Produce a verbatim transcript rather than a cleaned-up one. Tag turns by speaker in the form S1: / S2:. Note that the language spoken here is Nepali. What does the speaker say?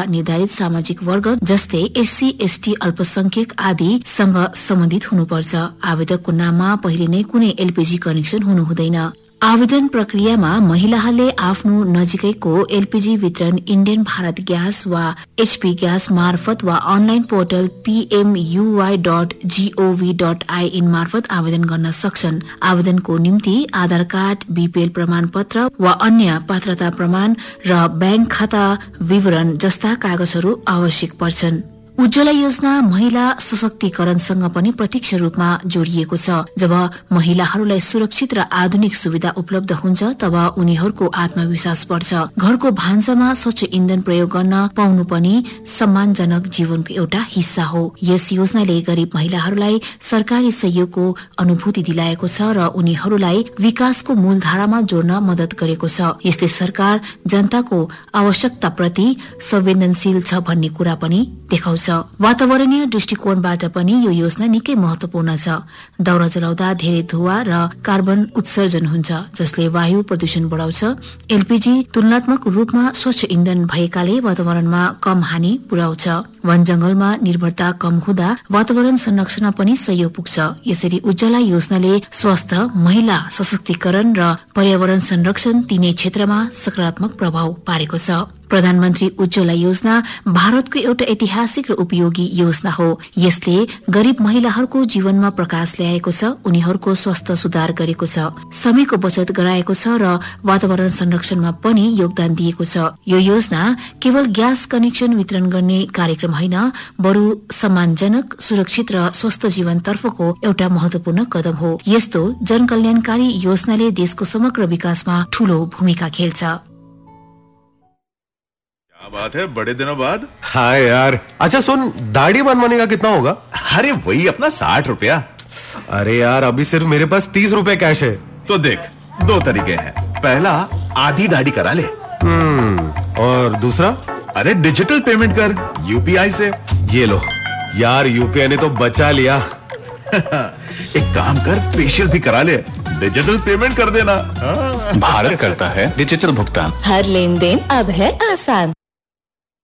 S1: निर्धारित सामाजिक वर्ग जस्तै एससी एसटी अल्पसंख्यक आदिसँग सम्बन्धित हुनुपर्छ। आवेदकको नाममा पहिले नै कुनै एलपीजी कनेक्सन हुनु हुँदैन। आवेदन प्रक्रियामा महिलाहरूले आफ्नो नजिकैको एलपीजी वितरण इण्डियन भारत ग्यास वा एचपी ग्यास मार्फत वा online portal PMUY dot gov dot IN मार्फत आवेदन गर्न सक्छन्। आवेदनको निम्ति आधार कार्ड, बीपीएल प्रमाण पत्र वा अन्य पात्रता प्रमाण र ब्याङ्क खाता विवरण जस्ता कागजहरू आवश्यक पर्छन्। उज्ज्वला योजना महिला सशक्तिकरणसँग पनि प्रत्यक्ष रूपमा जोडिएको छ। जब महिलाहरूलाई सुरक्षित र आधुनिक सुविधा उपलब्ध हुन्छ तब उनीहरूको आत्मविश्वास बढ्छ। घरको भान्सामा स्वच्छ इन्धन प्रयोग गर्न पाउनु पनि सम्मानजनक जीवनको एउटा हिस्सा हो। यस योजनाले गरिब महिलाहरूलाई सरकारी सहयोगको अनुभूति दिलाएको छ र उनीहरूलाई विकासको मूलधारामा जोड्न मदत गरेको छ। यसले सरकार जनताको आवश्यकताप्रति संवेदनशील छ भन्ने कुरा पनि देखाउँछ। वातावरणीय दृष्टिकोणबाट पनि यो योजना निकै महत्वपूर्ण छ। दाउरा जलाउँदा धेरै धुवा र कार्बन उत्सर्जन हुन्छ जसले वायु प्रदूषण बढाउँछ। एलपीजी तुलनात्मक रूपमा स्वच्छ इन्धन भएकाले वातावरणमा कम हानि पुर्याउँछ। वन जंगलमा निर्भरता कम हुँदा वातावरण संरक्षणमा पनि सहयोग पुग्छ। यसरी उज्ज्वला योजनाले स्वास्थ्य, महिला सशक्तिकरण र पर्यावरण संरक्षण तीनै क्षेत्रमा सकारात्मक प्रभाव पारेको छ। प्रधानमन्त्री उज्ज्वला योजना भारतको एउटा ऐतिहासिक र उपयोगी योजना हो। यसले गरिब महिलाहरूको जीवनमा प्रकाश ल्याएको छ, उनीहरूको स्वास्थ्य सुधार गरेको छ, समयको बचत गराएको छ र वातावरण संरक्षणमा पनि योगदान दिएको छ। यो योजना केवल ग्यास कनेक्सन वितरण गर्ने कार्यक्रम होइन, बरु सम्मानजनक, सुरक्षित र स्वस्थ जीवनतर्फको एउटा महत्वपूर्ण कदम हो। यस्तो जनकल्याणकारी योजनाले देशको समग्र विकासमा ठूलो भूमिका खेल्छ।
S2: क्या बात है, बड़े दिनों बाद।
S3: हाँ यार। अच्छा सुन, दाढ़ी बनवाने का कितना होगा?
S2: अरे वही अपना साठ रुपया।
S3: अरे यार अभी सिर्फ मेरे पास तीस रुपए कैश है।
S2: तो देख, दो तरीके हैं। पहला, आधी दाढ़ी करा ले।
S3: हम्म और दूसरा?
S2: अरे डिजिटल पेमेंट कर यूपीआई से।
S3: ये लो यार, यूपीआई ने तो बचा लिया।
S2: एक काम कर, फेशियल भी करा ले, डिजिटल पेमेंट कर देना।
S4: भारत करता है डिजिटल भुगतान।
S5: हर लेन देन अब है आसान।